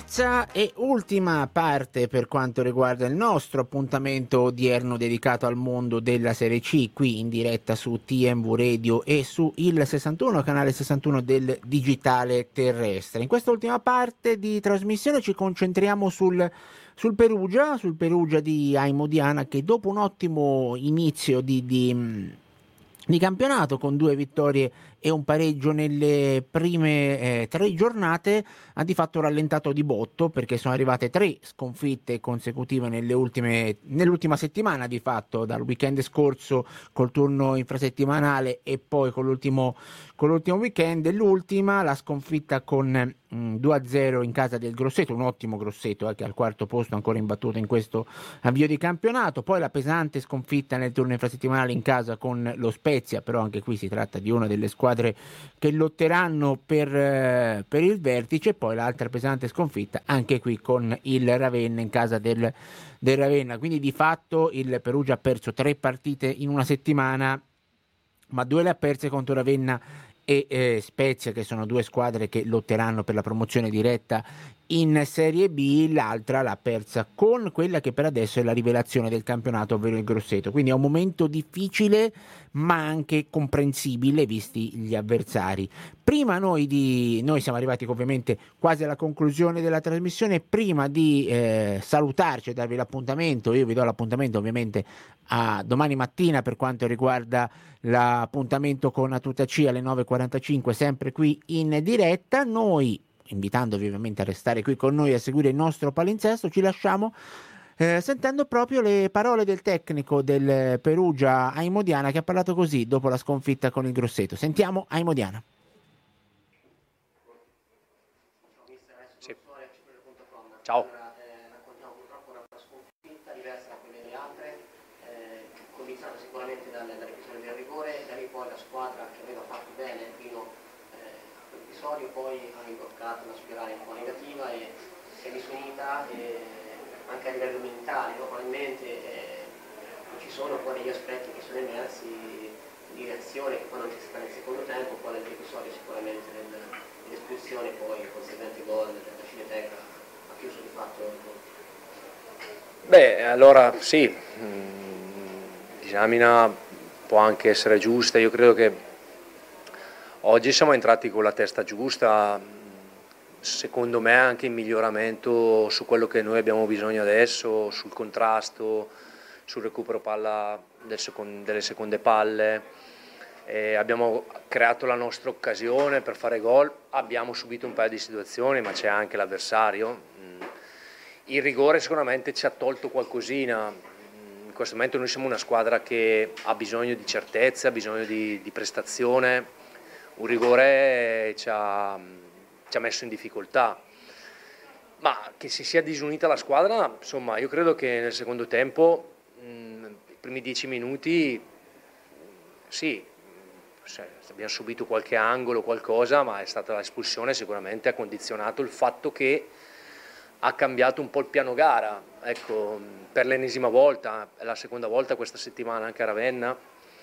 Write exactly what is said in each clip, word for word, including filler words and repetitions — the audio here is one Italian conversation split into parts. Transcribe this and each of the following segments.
Terza e ultima parte per quanto riguarda il nostro appuntamento odierno dedicato al mondo della Serie C, qui in diretta su T M V Radio e su il sessantuno, canale sessantuno del digitale terrestre. In questa ultima parte di trasmissione ci concentriamo sul, sul Perugia, sul Perugia di Aimo Diana, che dopo un ottimo inizio di, di, di campionato con due vittorie e un pareggio nelle prime eh, tre giornate ha di fatto rallentato di botto, perché sono arrivate tre sconfitte consecutive nelle ultime, nell'ultima settimana, di fatto dal weekend scorso col turno infrasettimanale e poi con l'ultimo, con l'ultimo weekend. L'ultima la sconfitta con mh, due a zero in casa del Grosseto, un ottimo Grosseto eh, che è al quarto posto ancora imbattuto in questo avvio di campionato. Poi la pesante sconfitta nel turno infrasettimanale in casa con lo Spezia, però anche qui si tratta di una delle squadre che lotteranno per, eh, per il vertice. Poi l'altra pesante sconfitta anche qui con il Ravenna in casa del, del Ravenna. Quindi di fatto il Perugia ha perso tre partite in una settimana, ma due le ha perse contro Ravenna e eh, Spezia, che sono due squadre che lotteranno per la promozione diretta in Serie B. L'altra l'ha persa con quella che per adesso è la rivelazione del campionato, ovvero il Grosseto. Quindi è un momento difficile ma anche comprensibile visti gli avversari. Prima noi di noi siamo arrivati ovviamente quasi alla conclusione della trasmissione. Prima di eh, salutarci e darvi l'appuntamento, io vi do l'appuntamento ovviamente a domani mattina per quanto riguarda l'appuntamento con A Tutta C alle nove e quarantacinque, sempre qui in diretta. Noi, invitandovi ovviamente a restare qui con noi a seguire il nostro palinsesto, ci lasciamo eh, sentendo proprio le parole del tecnico del Perugia Aimo Diana, che ha parlato così dopo la sconfitta con il Grosseto. Sentiamo Aimo Diana. Sì. Ciao. Sicuramente dalla decisione del rigore, da lì poi la squadra che aveva fatto bene fino eh, a quell'episodio poi ha imboccato una spirale un po' negativa e si è disunita e anche a livello mentale, no? Probabilmente eh, ci sono poi degli aspetti che sono emersi di reazione che poi non c'è stata nel secondo tempo, poi nell'episodio sicuramente del, dell'espulsione, poi il conseguente gol della Cineteca ha chiuso di fatto il gol. Beh, allora sì. Mm. Disamina può anche essere giusta, io credo che oggi siamo entrati con la testa giusta, secondo me anche in miglioramento su quello che noi abbiamo bisogno adesso, sul contrasto, sul recupero palla del second- delle seconde palle. E abbiamo creato la nostra occasione per fare gol, abbiamo subito un paio di situazioni, ma c'è anche l'avversario. Il rigore sicuramente ci ha tolto qualcosina. In questo momento noi siamo una squadra che ha bisogno di certezza, ha bisogno di, di prestazione. Un rigore ci ha, ci ha messo in difficoltà, ma che si sia disunita la squadra, insomma, io credo che nel secondo tempo, mh, i primi dieci minuti, sì, abbiamo subito qualche angolo, qualcosa, ma è stata l'espulsione sicuramente ha condizionato il fatto che ha cambiato un po' il piano gara, ecco, per l'ennesima volta, è la seconda volta questa settimana anche a Ravenna,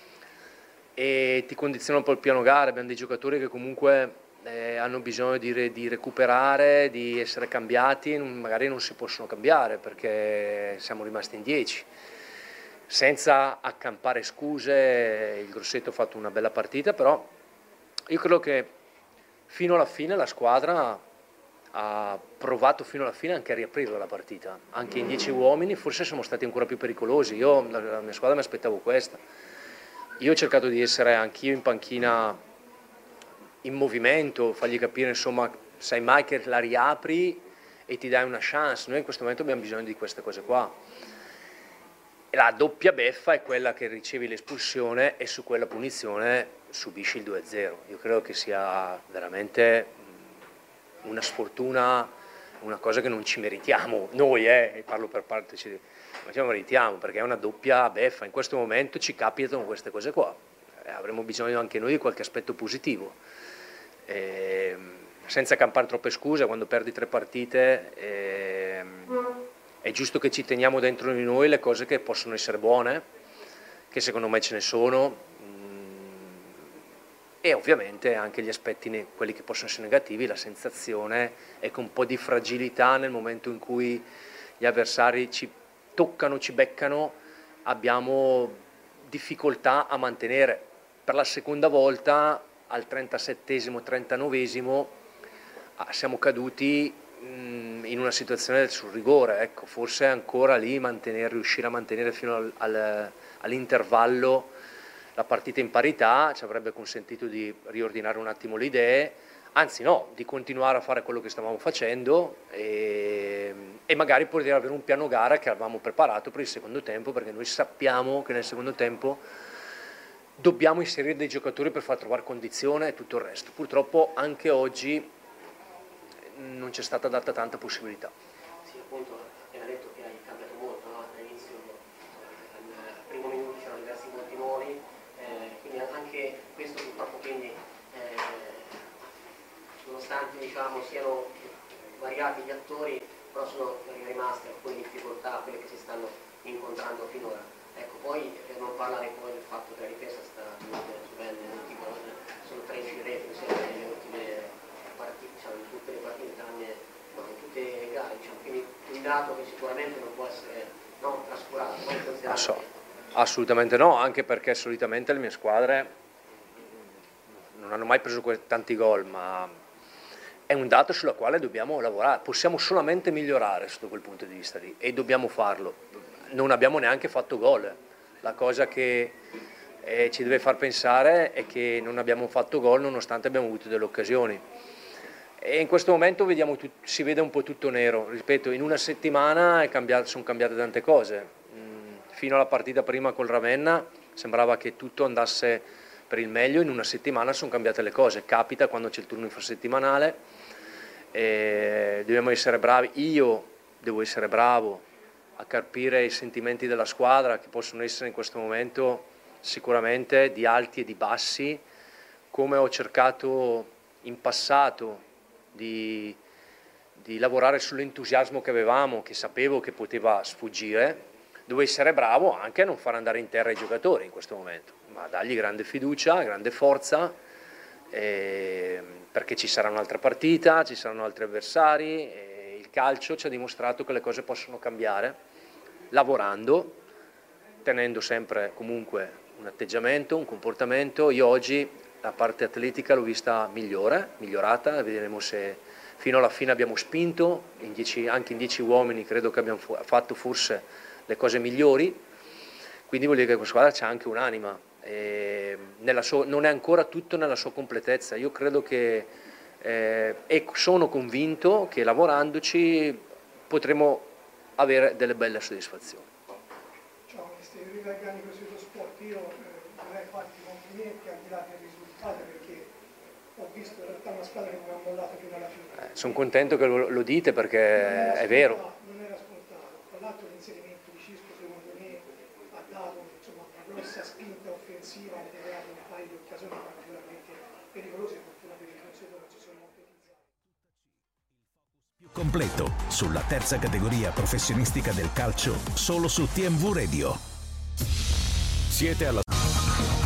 e ti condiziona un po' il piano gara. Abbiamo dei giocatori che comunque eh, hanno bisogno di, re, di recuperare, di essere cambiati, magari non si possono cambiare perché siamo rimasti in dieci. Senza accampare scuse, il Grosseto ha fatto una bella partita, però io credo che fino alla fine la squadra ha provato fino alla fine anche a riaprirla la partita, anche in dieci uomini forse siamo stati ancora più pericolosi. Io, la, la mia squadra mi aspettavo questa, io ho cercato di essere anch'io in panchina in movimento, fargli capire insomma, sai mai che la riapri e ti dai una chance. Noi in questo momento abbiamo bisogno di queste cose qua. La doppia beffa è quella che ricevi l'espulsione e su quella punizione subisci il due a zero. Io credo che sia veramente una sfortuna, una cosa che non ci meritiamo noi, eh, parlo per parte, ci, non ci meritiamo perché è una doppia beffa. In questo momento ci capitano queste cose qua, eh, avremo bisogno anche noi di qualche aspetto positivo, eh, senza campare troppe scuse. Quando perdi tre partite eh, è giusto che ci teniamo dentro di noi le cose che possono essere buone, che secondo me ce ne sono, e ovviamente anche gli aspetti, ne- quelli che possono essere negativi, la sensazione è che un po' di fragilità nel momento in cui gli avversari ci toccano, ci beccano, abbiamo difficoltà a mantenere. Per la seconda volta, al trentasettesimo, trentanovesimo, siamo caduti mh, in una situazione sul rigore, ecco, forse ancora lì mantenere, riuscire a mantenere fino al, al, all'intervallo la partita in parità ci avrebbe consentito di riordinare un attimo le idee, anzi no, di continuare a fare quello che stavamo facendo e, e magari poter avere un piano gara che avevamo preparato per il secondo tempo, perché noi sappiamo che nel secondo tempo dobbiamo inserire dei giocatori per far trovare condizione e tutto il resto. Purtroppo anche oggi non c'è stata data tanta possibilità. Sì, appunto, appena detto che hai cambiato molto, no? All'inizio, al primo minuto c'erano diversi volti nuovi, eh, quindi anche questo purtroppo, quindi, eh, nonostante diciamo, siano variati gli attori, però sono rimaste alcune difficoltà, quelle che si stanno incontrando finora. Ecco, poi per non parlare poi del fatto che la difesa sta subendo sono tredici reti nelle ultime partite, diciamo, in tutte le partite, tranne no, in tutte le gare, diciamo, quindi un dato che sicuramente non può essere no, trascurato, non considerato. So, assolutamente no, anche perché solitamente le mie squadre non hanno mai preso tanti gol, ma è un dato sulla quale dobbiamo lavorare, possiamo solamente migliorare sotto quel punto di vista lì e dobbiamo farlo. Non abbiamo neanche fatto gol, la cosa che eh, ci deve far pensare è che non abbiamo fatto gol nonostante abbiamo avuto delle occasioni e in questo momento vediamo tut- si vede un po' tutto nero, ripeto, in una settimana è cambiato, sono cambiate tante cose, mm, fino alla partita prima col Ravenna sembrava che tutto andasse per il meglio, in una settimana sono cambiate le cose, capita quando c'è il turno infrasettimanale, e dobbiamo essere bravi, io devo essere bravo a carpire i sentimenti della squadra che possono essere in questo momento sicuramente di alti e di bassi, come ho cercato in passato di, di lavorare sull'entusiasmo che avevamo, che sapevo che poteva sfuggire. Devo essere bravo anche a non far andare in terra i giocatori in questo momento, ma dargli grande fiducia, grande forza, eh, perché ci sarà un'altra partita, ci saranno altri avversari, e il calcio ci ha dimostrato che le cose possono cambiare lavorando, tenendo sempre comunque un atteggiamento, un comportamento. Io oggi la parte atletica l'ho vista migliore, migliorata, vedremo se fino alla fine abbiamo spinto, in dieci, anche in dieci uomini credo che abbiamo fatto forse le cose migliori, quindi vuol dire che questa squadra c'ha anche un'anima, e nella sua, non è ancora tutto nella sua completezza, io credo che eh, e sono convinto che lavorandoci potremo avere delle belle soddisfazioni. Ciao mister, io ritornando così sullo sport, io eh, vorrei farti complimenti al di là del risultato, perché ho visto in realtà una squadra che non ha mollato fino alla fine. Eh, sono contento che lo, lo dite perché è vero. Non era scontato, tra l'altro l'inserimento di Cisco secondo me ha dato insomma, una grossa spinta offensiva, ha creato un paio di occasioni particolarmente pericolose e fortunatamente non si sono concretizzate. Più completo sulla terza categoria professionistica del calcio solo su T M V Radio. Siete alla